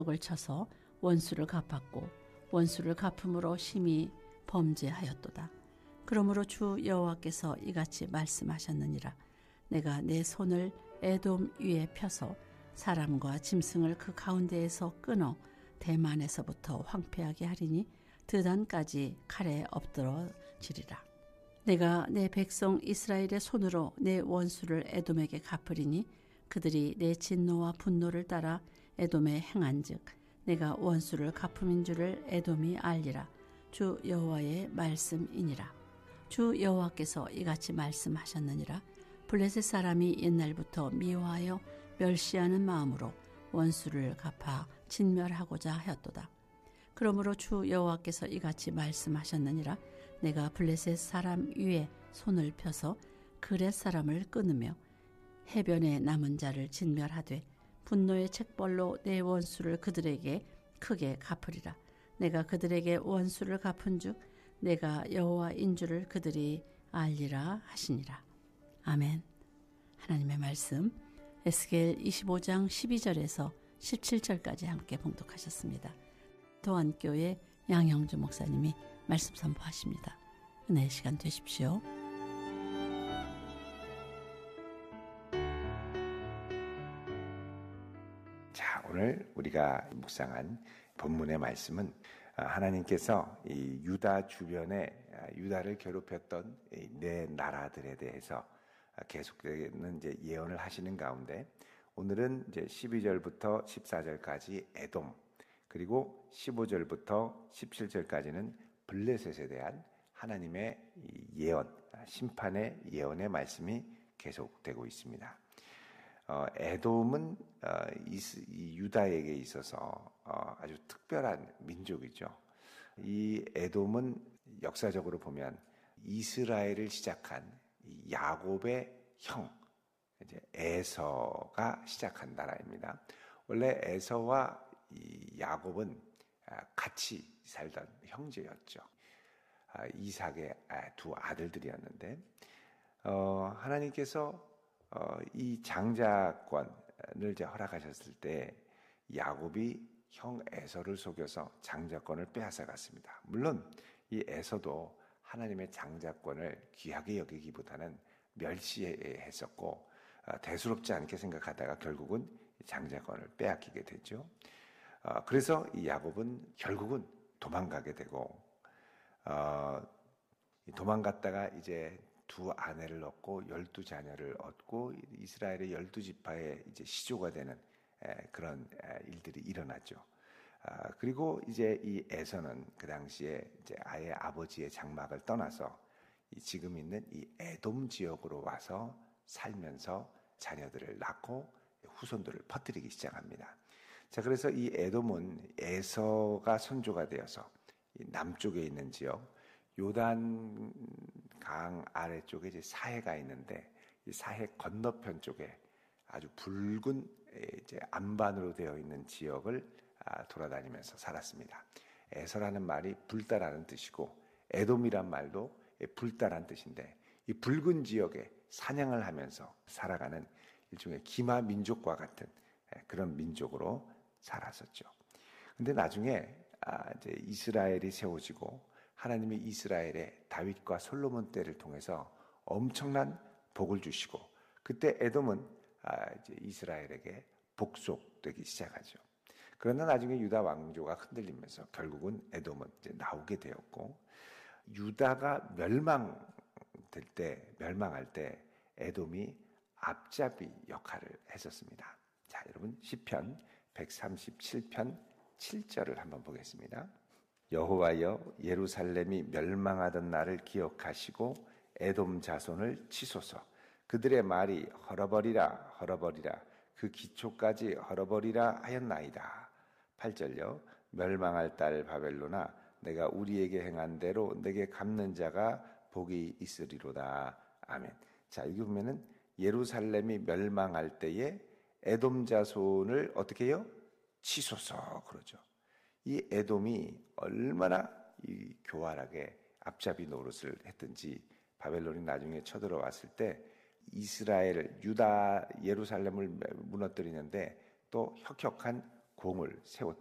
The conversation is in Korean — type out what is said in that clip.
을 쳐서 원수를 갚았고 원수를 갚음으로 심히 범죄하였도다. 그러므로 주 여호와께서 이같이 말씀하셨느니라. 내가 내 손을 에돔 위에 펴서 사람과 짐승을 그 가운데에서 끊어 대만에서부터 황폐하게 하리니 드단까지 칼에 엎드러지리라. 내가 내 백성 이스라엘의 손으로 내 원수를 에돔에게 갚으리니 그들이 내 진노와 분노를 따라 에돔에 행한즉 내가 원수를 갚음인 줄을 에돔이 알리라. 주 여호와의 말씀이니라. 주 여호와께서 이같이 말씀하셨느니라. 블레셋 사람이 옛날부터 미워하여 멸시하는 마음으로 원수를 갚아 진멸하고자 하였도다. 그러므로 주 여호와께서 이같이 말씀하셨느니라. 내가 블레셋 사람 위에 손을 펴서 그렛 사람을 끊으며 해변에 남은 자를 진멸하되 분노의 책벌로 내 원수를 그들에게 크게 갚으리라. 내가 그들에게 원수를 갚은즉 내가 여호와인 줄을 그들이 알리라 하시니라. 아멘. 하나님의 말씀 에스겔 25장 12절에서 17절까지 함께 봉독하셨습니다. 도안교회 양영주 목사님이 말씀 선포하십니다. 은혜의 시간 되십시오. 자, 오늘 우리가 묵상한 본문의 말씀은 하나님께서 이 유다 주변에 유다를 괴롭혔던 네 나라들에 대해서 계속되는 이제 예언을 하시는 가운데 오늘은 이제 12절부터 14절까지 에돔, 그리고 15절부터 17절까지는 블레셋에 대한 하나님의 예언, 심판의 예언의 말씀이 계속되고 있습니다. 에돔은 이 유다에게 있어서 아주 특별한 민족이죠. 이 에돔은 역사적으로 보면 이스라엘을 시작한 이 야곱의 형, 이제 에서가 시작한 나라입니다. 원래 에서와 이 야곱은 같이 살던 형제였죠. 이삭의 두 아들들이었는데 하나님께서 이 장자권을 이제 허락하셨을 때 야곱이 형 에서를 속여서 장자권을 빼앗아 갔습니다. 물론 이 에서도 하나님의 장자권을 귀하게 여기기보다는 멸시했었고 대수롭지 않게 생각하다가 결국은 장자권을 빼앗기게 됐죠. 그래서 이 야곱은 결국은 도망가게 되고 도망갔다가 이제 두 아내를 얻고 12자녀를 얻고 이스라엘의 12지파의 이제 시조가 되는 그런 일들이 일어났죠. 그리고 이제 이 에서는 그 당시에 이제 아예 아버지의 장막을 떠나서 지금 있는 이 에돔 지역으로 와서 살면서 자녀들을 낳고 후손들을 퍼뜨리기 시작합니다. 자, 그래서 이 에돔은 에서가 선조가 되어서 이 남쪽에 있는 지역, 요단 강 아래쪽에 이제 사해가 있는데 이 사해 건너편 쪽에 아주 붉은 이제 안반으로 되어 있는 지역을 돌아다니면서 살았습니다. 에서라는 말이 불다라는 뜻이고 에돔이란 말도 불다라는 뜻인데 이 붉은 지역에 사냥을 하면서 살아가는 일종의 기마 민족과 같은 그런 민족으로 살았었죠. 근데 나중에 이제 이스라엘이 세워지고 하나님이 이스라엘의 다윗과 솔로몬 때를 통해서 엄청난 복을 주시고 그때 에돔은 이제 이스라엘에게 복속되기 시작하죠. 그러나 나중에 유다 왕조가 흔들리면서 결국은 에돔은 이제 나오게 되었고 유다가 멸망할 때 에돔이 앞잡이 역할을 했었습니다. 자, 여러분 시편 137편 7절을 한번 보겠습니다. 여호와여 예루살렘이 멸망하던 날을 기억하시고 에돔 자손을 치소서. 그들의 말이 헐어버리라 헐어버리라 그 기초까지 헐어버리라 하였나이다. 8절요. 멸망할 딸 바벨로나 내가 우리에게 행한 대로 내게 갚는 자가 복이 있으리로다. 아멘. 자, 여기 보면은 예루살렘이 멸망할 때에 에돔 자손을 어떻게 해요? 치소서 그러죠. 이 에돔이 얼마나 이 교활하게 앞잡이 노릇을 했든지 바벨론이 나중에 쳐들어왔을 때 이스라엘, 유다, 예루살렘을 무너뜨리는데 또 혁혁한 공을 세웠던